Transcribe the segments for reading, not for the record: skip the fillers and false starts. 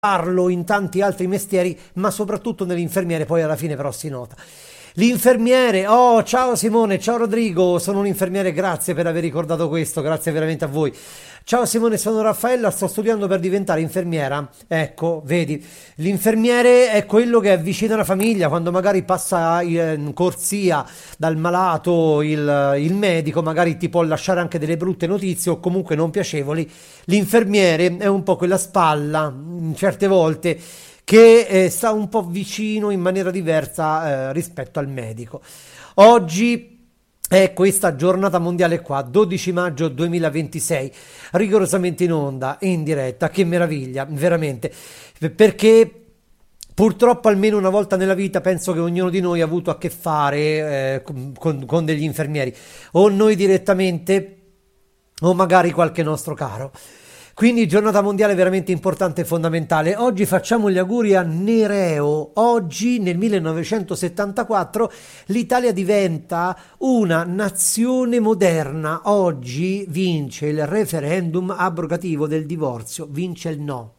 parlo in tanti altri mestieri, ma soprattutto nell'infermiere, poi alla fine però si nota. L'infermiere, oh ciao Simone, ciao Rodrigo, sono un infermiere, grazie per aver ricordato questo, grazie veramente a voi. Ciao Simone, sono Raffaella, sto studiando per diventare infermiera. Ecco, vedi, l'infermiere è quello che è vicino alla famiglia, quando magari passa in corsia dal malato il medico, magari ti può lasciare anche delle brutte notizie o comunque non piacevoli. L'infermiere è un po' quella spalla, certe volte, che sta un po' vicino in maniera diversa rispetto al medico. Oggi è questa giornata mondiale qua, 12 maggio 2026, rigorosamente in onda, in diretta, che meraviglia, veramente, perché purtroppo almeno una volta nella vita penso che ognuno di noi ha avuto a che fare con degli infermieri, o noi direttamente, o magari qualche nostro caro. Quindi giornata mondiale veramente importante e fondamentale. Oggi facciamo gli auguri a Nereo. Oggi nel 1974 l'Italia diventa una nazione moderna. Oggi vince il referendum abrogativo del divorzio, vince il no.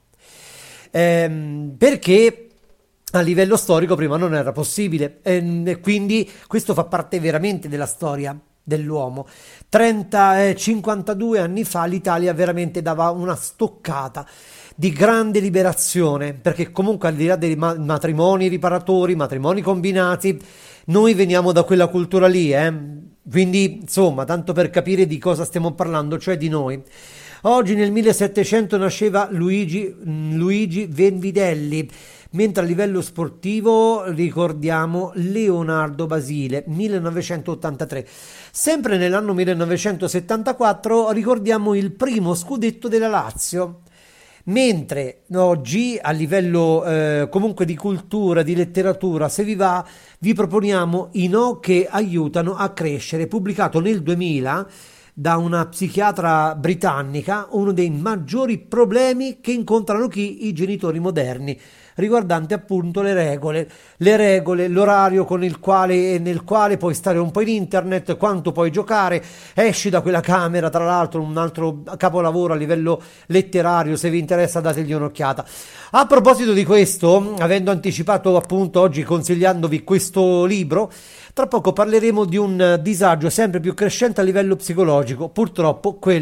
Perché a livello storico prima non era possibile, e quindi questo fa parte veramente della storia dell'uomo. 52 anni fa l'Italia veramente dava una stoccata di grande liberazione, perché comunque al di là dei matrimoni riparatori, matrimoni combinati, noi veniamo da quella cultura lì, quindi insomma, tanto per capire di cosa stiamo parlando, cioè di noi. Oggi nel 1700 nasceva Luigi Venvidelli, mentre a livello sportivo ricordiamo Leonardo Basile, 1983. Sempre nell'anno 1974 ricordiamo il primo scudetto della Lazio. Mentre oggi a livello comunque di cultura, di letteratura, se vi va, vi proponiamo I no che aiutano a crescere, pubblicato nel 2000 da una psichiatra britannica, uno dei maggiori problemi che incontrano i genitori moderni, riguardante appunto le regole, l'orario con il quale e nel quale puoi stare un po' in internet, quanto puoi giocare, esci da quella camera, tra l'altro un altro capolavoro a livello letterario, se vi interessa dategli un'occhiata. A proposito di questo, avendo anticipato appunto oggi consigliandovi questo libro, tra poco parleremo di un disagio sempre più crescente a livello psicologico, purtroppo quello